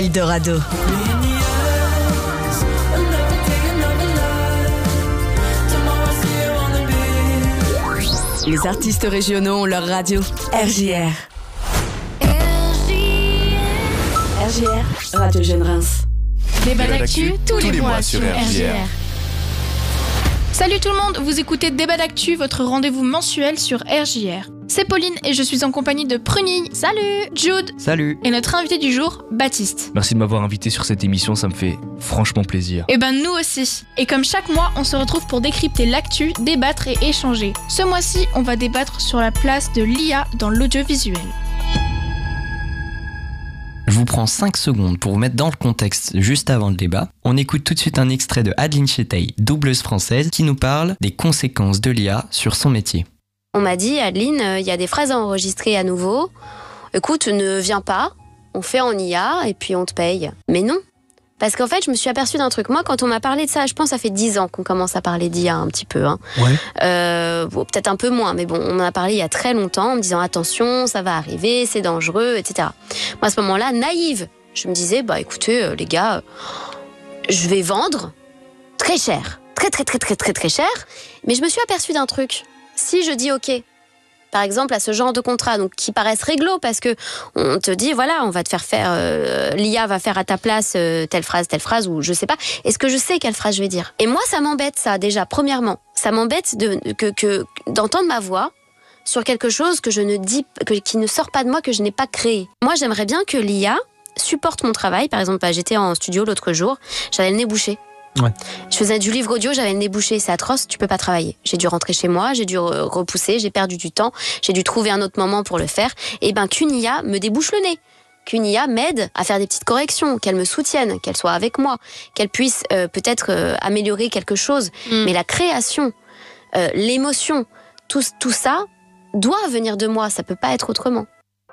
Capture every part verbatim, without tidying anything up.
Eldorado. Les artistes régionaux ont leur radio. R J R. R J R, Radio Jeune Reims. Débat d'actu tous les mois sur R J R. Salut tout le monde, vous écoutez Débat d'actu, votre rendez-vous mensuel sur R J R. C'est Pauline et je suis en compagnie de Prunille. Salut. Jude. Salut. Et notre invité du jour, Baptiste. Merci de m'avoir invité sur cette émission, ça me fait franchement plaisir. Et ben nous aussi. Et comme chaque mois, on se retrouve pour décrypter l'actu, débattre et échanger. Ce mois-ci, on va débattre sur la place de l'I A dans l'audiovisuel. Je vous prends cinq secondes pour vous mettre dans le contexte juste avant le débat. On écoute tout de suite un extrait de Adeline Chetaille, doubleuse française, qui nous parle des conséquences de l'I A sur son métier. On m'a dit, Adeline, il euh, y a des phrases à enregistrer à nouveau. Écoute, ne viens pas, on fait en I A et puis on te paye. Mais non, parce qu'en fait, je me suis aperçue d'un truc. Moi, quand on m'a parlé de ça, je pense que ça fait dix ans qu'on commence à parler d'I A un petit peu. Hein. Ouais. Euh, bon, peut-être un peu moins, mais bon, on en a parlé il y a très longtemps en me disant, attention, ça va arriver, c'est dangereux, et cetera. Moi, à ce moment-là, naïve, je me disais, bah écoutez, euh, les gars, euh, je vais vendre très cher, très très très très très très cher, mais je me suis aperçue d'un truc. Si je dis OK, par exemple à ce genre de contrat, donc qui paraissent réglo parce que on te dit voilà, on va te faire faire, euh, l'I A va faire à ta place euh, telle phrase, telle phrase ou je sais pas. Est-ce que je sais quelle phrase je vais dire ? Et moi, ça m'embête ça déjà. Premièrement, ça m'embête de que, que d'entendre ma voix sur quelque chose que je ne dis, que, qui ne sort pas de moi, que je n'ai pas créé. Moi, j'aimerais bien que l'I A supporte mon travail. Par exemple, bah, j'étais en studio l'autre jour, j'avais le nez bouché. Ouais. Je faisais du livre audio, j'avais le nez bouché, c'est atroce, tu peux pas travailler. J'ai dû rentrer chez moi, j'ai dû repousser, j'ai perdu du temps, j'ai dû trouver un autre moment pour le faire. Et ben qu'une I A me débouche le nez, qu'une I A m'aide à faire des petites corrections, qu'elle me soutienne, qu'elle soit avec moi, qu'elle puisse euh, peut-être euh, améliorer quelque chose. Mm. Mais la création, euh, l'émotion, tout, tout ça doit venir de moi, ça peut pas être autrement.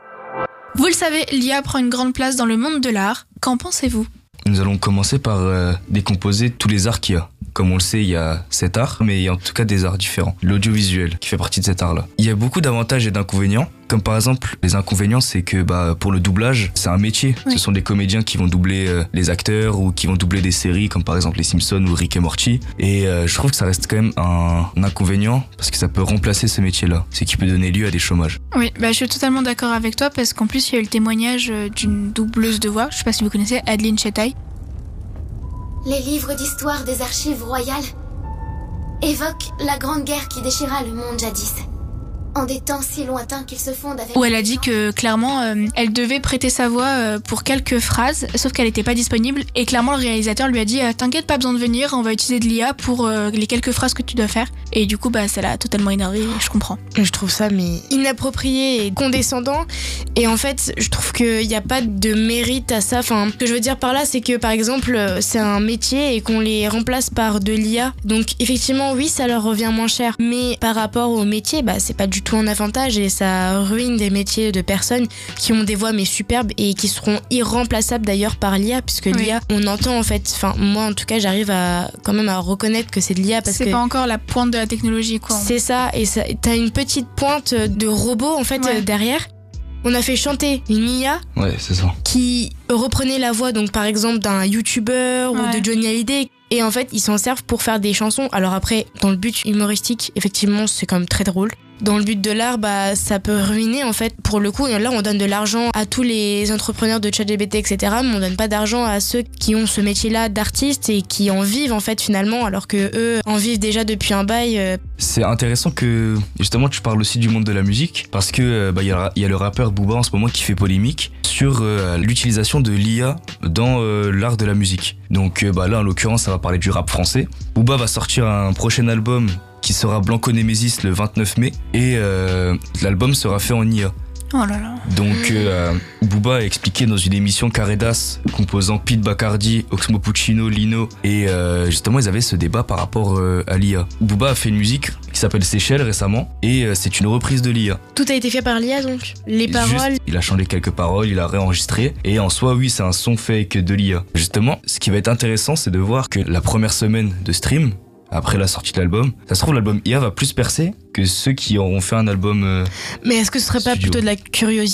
Vous le savez, l'I A prend une grande place dans le monde de l'art. Qu'en pensez-vous ? Nous allons commencer par euh, décomposer tous les arts qu'il y a. Comme on le sait, il y a sept arts, mais il y a en tout cas des arts différents. L'audiovisuel qui fait partie de cet art-là. Il y a beaucoup d'avantages et d'inconvénients. Comme par exemple, les inconvénients, c'est que bah, pour le doublage, c'est un métier. Oui. Ce sont des comédiens qui vont doubler euh, les acteurs ou qui vont doubler des séries, comme par exemple les Simpsons ou Rick et Morty. Et euh, je trouve que ça reste quand même un, un inconvénient parce que ça peut remplacer ce métier-là. C'est qui peut donner lieu à des chômages. Oui, bah, je suis totalement d'accord avec toi parce qu'en plus, il y a eu le témoignage d'une doubleuse de voix. Je sais pas si vous connaissez Adeline Chetaille. Les livres d'histoire des archives royales évoquent la grande guerre qui déchira le monde jadis. En des temps si lointains qu'ils se fondent avec... Où elle a dit que clairement euh, elle devait prêter sa voix euh, pour quelques phrases, sauf qu'elle n'était pas disponible et clairement le réalisateur lui a dit euh, t'inquiète, pas besoin de venir, on va utiliser de l'I A pour euh, les quelques phrases que tu dois faire. Et du coup bah ça l'a totalement énervé, je comprends. Je trouve ça mais inapproprié et condescendant et en fait je trouve qu'il n'y a pas de mérite à ça. Enfin, ce que je veux dire par là c'est que par exemple c'est un métier et qu'on les remplace par de l'I A, donc effectivement oui ça leur revient moins cher, mais par rapport au métier bah c'est pas du tout tout un avantage et ça ruine des métiers de personnes qui ont des voix mais superbes et qui seront irremplaçables d'ailleurs par l'I A, puisque oui. l'I A on entend en fait, enfin moi en tout cas j'arrive à quand même à reconnaître que c'est de l'I A parce c'est que pas encore la pointe de la technologie quoi. C'est ça, et ça, t'as une petite pointe de robot en fait ouais. derrière. On a fait chanter une I A ouais, c'est ça. qui reprenait la voix donc par exemple d'un youtubeur ouais. ou de Johnny Hallyday. Et en fait, ils s'en servent pour faire des chansons. Alors après, dans le but humoristique, effectivement, c'est quand même très drôle. Dans le but de l'art, bah, ça peut ruiner, en fait. Pour le coup, là, on donne de l'argent à tous les entrepreneurs de ChatGPT, et cetera. Mais on donne pas d'argent à ceux qui ont ce métier-là d'artiste et qui en vivent, en fait, finalement, alors que eux en vivent déjà depuis un bail. Euh... C'est intéressant que, justement, tu parles aussi du monde de la musique. Parce que, bah, y a, y a le rappeur Booba, en ce moment, qui fait polémique sur euh, l'utilisation de l'I A dans euh, l'art de la musique. Donc, euh, bah, là, en l'occurrence, ça va parler du rap français. Booba va sortir un prochain album qui sera Blanco Némésis le vingt-neuf mai et euh, l'album sera fait en I A. Oh là là. Donc euh, Booba a expliqué dans une émission Caredas composant Pete Bacardi, Oxmo Puccino, Lino et euh, justement ils avaient ce débat par rapport euh, à l'I A. Booba a fait une musique qui s'appelle Seychelles récemment et euh, c'est une reprise de l'I A. Tout a été fait par l'I A donc. Les paroles. Juste, il a changé quelques paroles, il a réenregistré et en soi oui c'est un son fait avec de l'I A. Justement ce qui va être intéressant c'est de voir que la première semaine de stream après la sortie de l'album, ça se trouve l'album I A va plus percer que ceux qui auront fait un album euh, mais est-ce que ce serait studio. Pas plutôt de la curiosité ?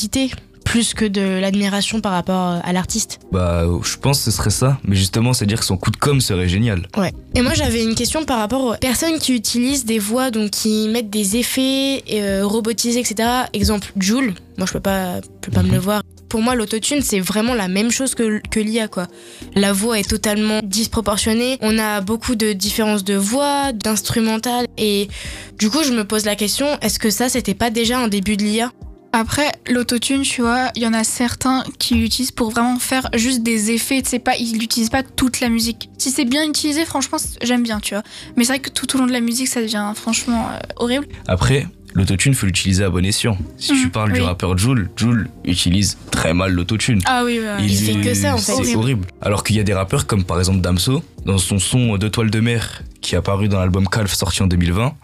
plus que de l'admiration par rapport à l'artiste. Bah, je pense que ce serait ça. Mais justement, c'est dire que son coup de com' serait génial. Ouais. Et moi, j'avais une question par rapport aux personnes qui utilisent des voix, donc qui mettent des effets euh, robotisés, et cetera. Exemple, Jul. Moi, je peux pas, peux pas mm-hmm. me le voir. Pour moi, l'autotune, c'est vraiment la même chose que, que l'I A, quoi. La voix est totalement disproportionnée. On a beaucoup de différences de voix, d'instrumental. Et du coup, je me pose la question, est-ce que ça, c'était pas déjà un début de l'I A ? Après, l'autotune, tu vois, il y en a certains qui l'utilisent pour vraiment faire juste des effets, tu sais pas, ils l'utilisent pas toute la musique. Si c'est bien utilisé, franchement, j'aime bien, tu vois. Mais c'est vrai que tout au long de la musique, ça devient franchement euh, horrible. Après, l'autotune, faut l'utiliser à bon escient. Si mmh, tu parles oui. du rappeur Jul, Jul utilise très mal l'autotune. Ah oui, ouais. Il, il fait que ça, en fait. C'est horrible. horrible. Alors qu'il y a des rappeurs comme par exemple Damso, dans son son Deux toiles de mer, qui est apparu dans l'album Calf sorti en deux mille vingt,